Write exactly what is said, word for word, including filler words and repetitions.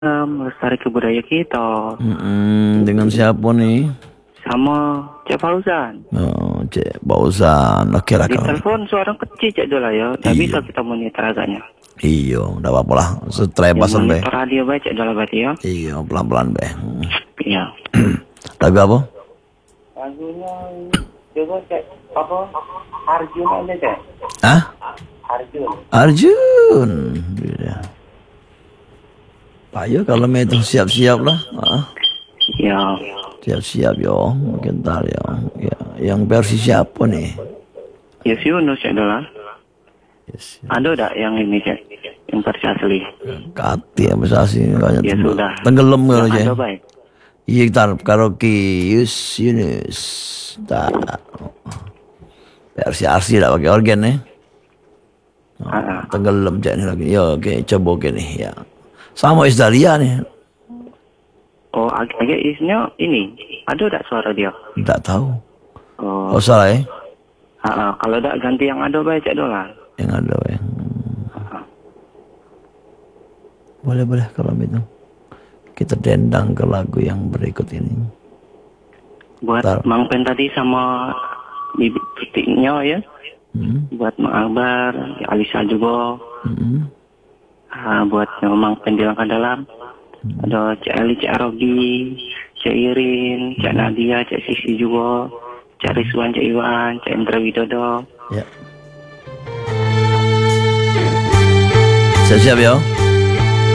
melestarikan budaya kita. Mm-mm, dengan siapa nih? Sama Cik Fauzan. Oh, Cik Fauzan. Oke lah Di kalau telepon suara kecil Cik Dola ya. Tak Iya. bisa kita monitor agaknya. Iya, udah apa-apa lah. Setrebasan be. Monitor radio baik Cik Dola berarti ya. Iya, pelan-pelan be. Iya. Lagu apa? Lagunya juga Cik apa? Arjun ada Cik. Hah? Arjun. Arjun. Iya. Ayo kalau itu siap-siap lah. Ah. Iya. Siap-siap yo. Mungkin ntar yo. Ya. Yang versi siapa nih? Yes Yunus Cik Dola. Yes. Ada tak yang ini Cik? Yang versi asli? Kati apa sih? Ya sudah. Tenggelam kalau Yang aja. ada baik. Iya tar karaoke Yus Yunus. Tak. Versi asli tak pakai organ ya. Oh, Ah, ah. tenggelam cak ni lagi. Ya oke, coba oke nih ya. Sama Isdalia nih. Oh ag- agak isinya ini. Ada tak suara dia? Tak tahu. Oh. Oh salah ya. Ah, ah. Kalau tak ganti yang ada baik Cik Dola. Yang ada ya. Boleh boleh kalau begitu. Kita dendang ke lagu yang berikut ini. Buat Tar. Mang Pen tadi sama Bibi Titiknya ya. Hmm. Buat Mang Akbar, Alisa juga. Hmm. Ah, buat Mang Pen di Langkah Dalam. Hmm. Ada Cik Ali, Cik Arogi, Cik Irin, Cik Nadia, Cik Sisi juga. Cik Rizwan, Cik Iwan, Cik Indra Widodo. Ya. Siap-siap ya.